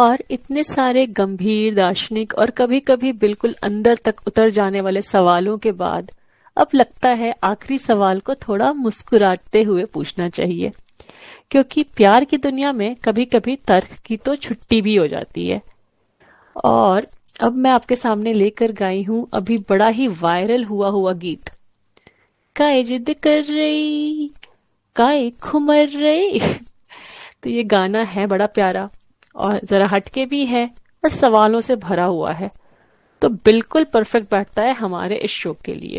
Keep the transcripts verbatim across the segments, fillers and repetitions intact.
और इतने सारे गंभीर, दार्शनिक और कभी कभी बिल्कुल अंदर तक उतर जाने वाले सवालों के बाद अब लगता है आखिरी सवाल को थोड़ा मुस्कुराते हुए पूछना चाहिए, क्योंकि प्यार की दुनिया में कभी कभी तर्क की तो छुट्टी भी हो जाती है। और अब मैं आपके सामने लेकर गई हूं अभी बड़ा ही वायरल हुआ हुआ गीत, काए जिद कर रही, काए खुमर रही। तो ये गाना है बड़ा प्यारा और जरा हटके भी है और सवालों से भरा हुआ है, तो बिल्कुल परफेक्ट बैठता है हमारे इस शो के लिए।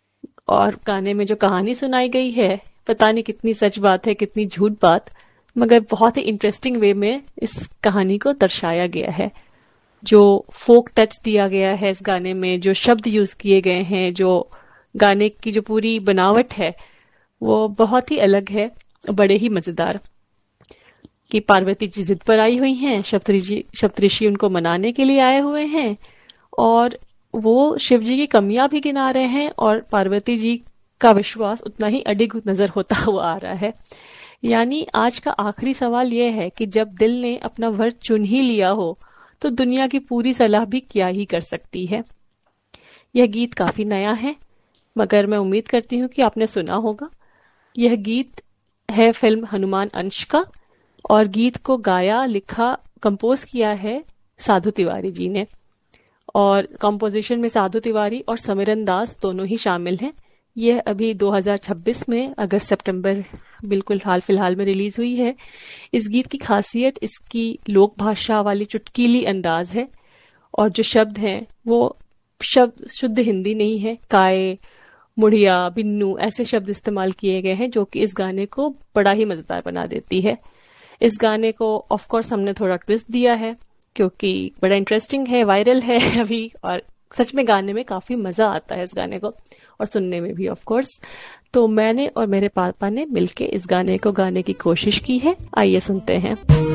और गाने में जो कहानी सुनाई गई है, पता नहीं कितनी सच बात है कितनी झूठ बात, मगर बहुत ही इंटरेस्टिंग वे में इस कहानी को दर्शाया गया है। जो फोक टच दिया गया है इस गाने में, जो शब्द यूज किए गए हैं, जो गाने की जो पूरी बनावट है वो बहुत ही अलग है, बड़े ही मजेदार। कि पार्वती जी जिद पर आई हुई हैं, सप्तऋषि सप्तऋषि उनको मनाने के लिए आए हुए हैं और वो शिव जी की कमियां भी गिना रहे हैं और पार्वती जी का विश्वास उतना ही अडिग नजर होता हुआ आ रहा है। यानी आज का आखिरी सवाल यह है कि जब दिल ने अपना वर चुन ही लिया हो तो दुनिया की पूरी सलाह भी क्या ही कर सकती है। यह गीत काफी नया है, मगर मैं उम्मीद करती हूँ कि आपने सुना होगा। यह गीत है फिल्म हनुमान अंश का और गीत को गाया, लिखा, कंपोज किया है साधु तिवारी जी ने। और कंपोजिशन में साधु तिवारी और समिरन दास दोनों ही शामिल हैं। यह अभी दो हज़ार छब्बीस में अगस्त सितंबर बिल्कुल हाल फिलहाल में रिलीज हुई है। इस गीत की खासियत इसकी लोक भाषा वाली चुटकीली अंदाज है और जो शब्द हैं वो शब्द शुद्ध हिंदी नहीं है। काए, मुड़िया, बिन्नू ऐसे शब्द इस्तेमाल किए गए हैं जो कि इस गाने को बड़ा ही मजेदार बना देती है। इस गाने को ऑफ कोर्स हमने थोड़ा ट्विस्ट दिया है क्योंकि बड़ा इंटरेस्टिंग है, वायरल है अभी, और सच में गाने में काफी मजा आता है इस गाने को और सुनने में भी ऑफ कोर्स। तो मैंने और मेरे पापा ने मिलके इस गाने को गाने की कोशिश की है। आइए सुनते हैं।